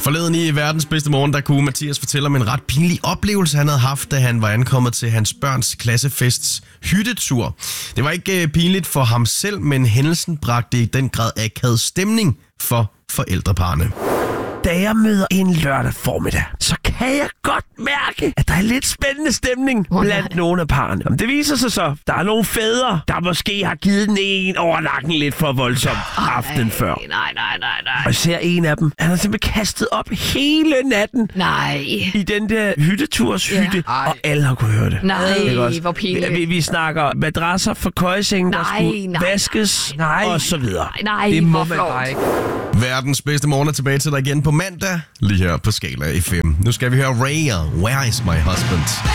Forleden i verdens bedste morgen, der kunne Mathias fortælle om en ret pinlig oplevelse, han havde haft, da han var ankommet til hans børns klassefests hyttetur. Det var ikke pinligt for ham selv, men hændelsen bragte i den grad akavet stemning for forældreparne. Da jeg møder en lørdag formiddag, så kan jeg godt mærke, at der er lidt spændende stemning blandt nogle af parerne. Det viser sig så, der er nogle fædre, der måske har givet den en over nakken lidt for voldsomt aftenen før. Nej. Og jeg ser en af dem, han har simpelthen kastet op hele natten i den der hytte, og alle har kunne høre det. Nej, hvor pinligt. Vi snakker madrasser for køjesengen, der skulle vaskes, og så videre. Nej, det må man bare ikke. Verdens bedste morgen er tilbage til dig igen på mandag, lige her på Skala FM. Nu skal vi høre Ray, Where is my husband?